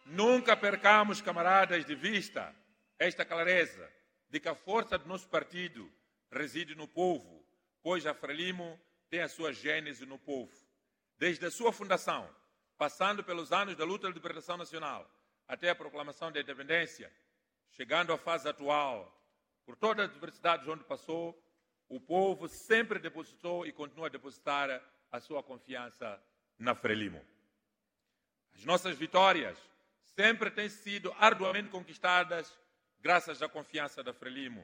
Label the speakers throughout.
Speaker 1: Nunca percamos, camaradas, de vista esta clareza de que a força do nosso partido reside no povo, pois a Frelimo tem a sua gênese no povo. Desde a sua fundação, passando pelos anos da luta de libertação nacional, até a proclamação da independência, chegando à fase atual, por todas as diversidades onde passou, o povo sempre depositou e continua a depositar a sua confiança na Frelimo. As nossas vitórias sempre têm sido arduamente conquistadas graças à confiança da Frelimo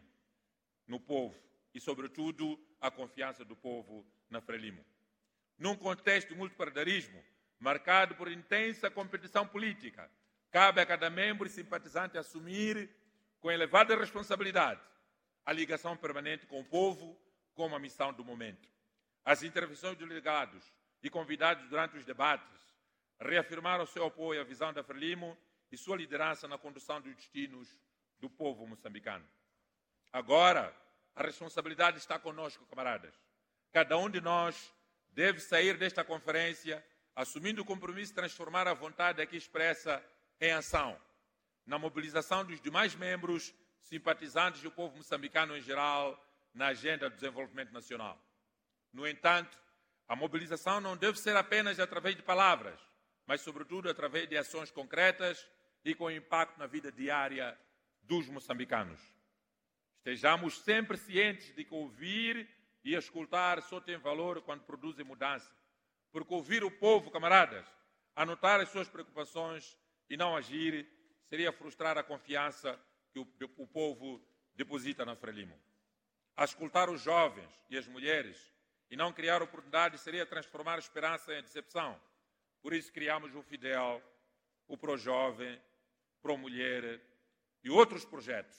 Speaker 1: no povo e, sobretudo, a confiança do povo na Frelimo. Num contexto de multipartidarismo marcado por intensa competição política, cabe a cada membro e simpatizante assumir com elevada responsabilidade a ligação permanente com o povo como a missão do momento. As intervenções dos delegados e convidados durante os debates reafirmaram seu apoio à visão da Frelimo e sua liderança na condução dos destinos do povo moçambicano. Agora, a responsabilidade está conosco, camaradas. Cada um de nós deve sair desta conferência assumindo o compromisso de transformar a vontade aqui expressa em ação, na mobilização dos demais membros simpatizantes do povo moçambicano em geral na agenda do desenvolvimento nacional. No entanto, a mobilização não deve ser apenas através de palavras, mas, sobretudo, através de ações concretas e com impacto na vida diária dos moçambicanos. Estejamos sempre cientes de que ouvir e escutar só tem valor quando produzem mudança. Porque ouvir o povo, camaradas, anotar as suas preocupações e não agir seria frustrar a confiança que o povo deposita na Frelimo. A escutar os jovens e as mulheres e não criar oportunidades seria transformar a esperança em decepção. Por isso criamos o Fidel, o Projovem, Promulher e outros projetos.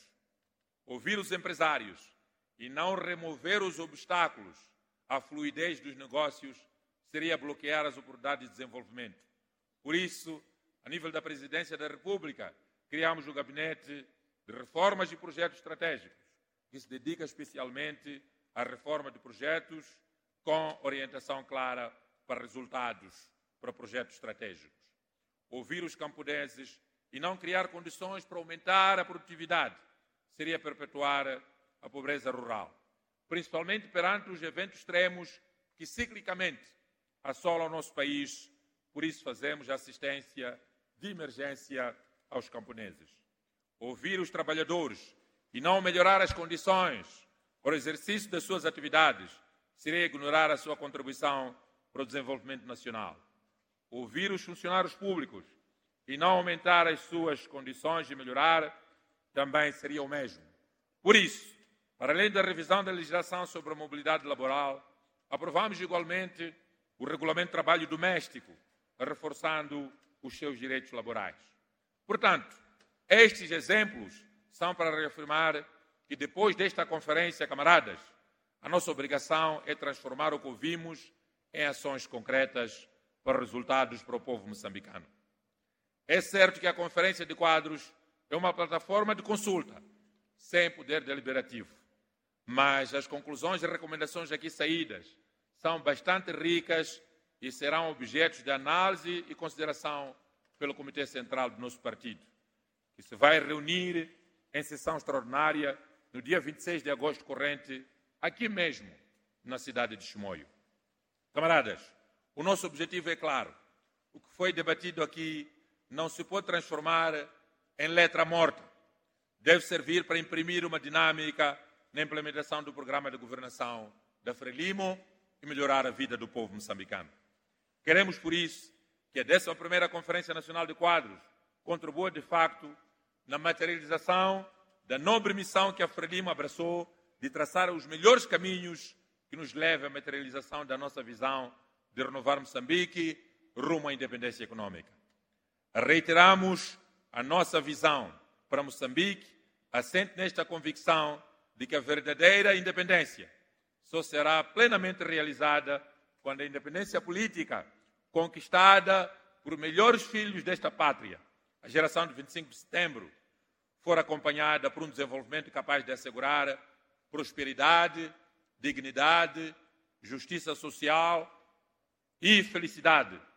Speaker 1: Ouvir os empresários e não remover os obstáculos à fluidez dos negócios seria bloquear as oportunidades de desenvolvimento. Por isso, a nível da Presidência da República, criamos o Gabinete de Reformas e Projetos Estratégicos, que se dedica especialmente à reforma de projetos com orientação clara para resultados para projetos estratégicos. Ouvir os camponeses e não criar condições para aumentar a produtividade seria perpetuar a pobreza rural, principalmente perante os eventos extremos que ciclicamente assolam o nosso país. Por isso fazemos assistência de emergência aos camponeses. Ouvir os trabalhadores e não melhorar as condições para o exercício das suas atividades seria ignorar a sua contribuição para o desenvolvimento nacional. Ouvir os funcionários públicos e não aumentar as suas condições de melhorar também seria o mesmo. Por isso, para além da revisão da legislação sobre a mobilidade laboral, aprovamos igualmente o Regulamento de Trabalho Doméstico, reforçando os seus direitos laborais. Portanto, estes exemplos são para reafirmar que depois desta conferência, camaradas, a nossa obrigação é transformar o que ouvimos em ações concretas para resultados para o povo moçambicano. É certo que a Conferência de Quadros é uma plataforma de consulta, sem poder deliberativo. Mas as conclusões e recomendações aqui saídas são bastante ricas e serão objetos de análise e consideração pelo Comitê Central do nosso partido, que se vai reunir em sessão extraordinária no dia 26 de agosto corrente, aqui mesmo, na cidade de Chimoio. Camaradas, o nosso objetivo é claro. O que foi debatido aqui não se pode transformar em letra morta. Deve servir para imprimir uma dinâmica na implementação do programa de governação da Frelimo e melhorar a vida do povo moçambicano. Queremos, por isso, que a 11ª Conferência Nacional de Quadros contribua, de facto, na materialização da nobre missão que a Frelimo abraçou de traçar os melhores caminhos que nos levem à materialização da nossa visão de renovar Moçambique rumo à independência econômica. Reiteramos a nossa visão para Moçambique, assente nesta convicção de que a verdadeira independência só será plenamente realizada quando a independência política conquistada por melhores filhos desta pátria, a geração de 25 de setembro, for acompanhada por um desenvolvimento capaz de assegurar prosperidade, dignidade, justiça social e felicidade